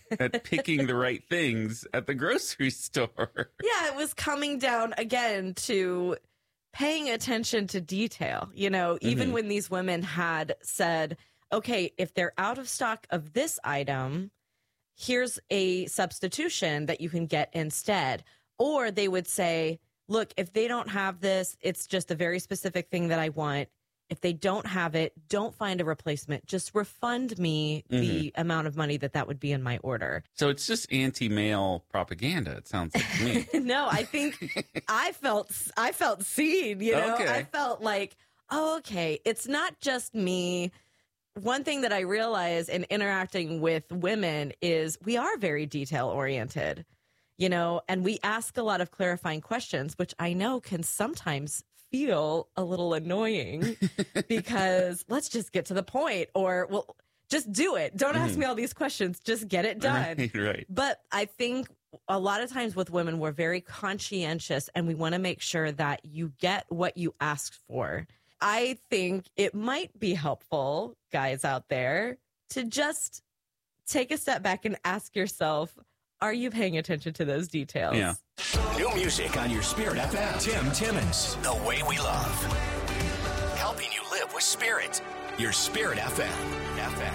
at picking the right things at the grocery store. Yeah, it was coming down again to paying attention to detail. You know, even when these women had said, okay, if they're out of stock of this item, here's a substitution that you can get instead. Or they would say, look, if they don't have this, it's just a very specific thing that I want. If they don't have it, don't find a replacement. Just refund me the amount of money that would be in my order. So it's just anti-male propaganda, it sounds like to me. No, I think I felt seen, you know? Okay. I felt like, oh, okay, it's not just me. One thing that I realize in interacting with women is we are very detail-oriented, you know, and we ask a lot of clarifying questions, which I know can sometimes feel a little annoying because let's just get to the point, or well, just do it. Don't ask me all these questions. Just get it done. Right. But I think a lot of times with women, we're very conscientious and we want to make sure that you get what you asked for. I think it might be helpful, guys out there, to just take a step back and ask yourself, are you paying attention to those details? Yeah. New music on your Spirit FM. Tim Timmons, The Way We Love. Helping you live with Spirit. Your Spirit FM.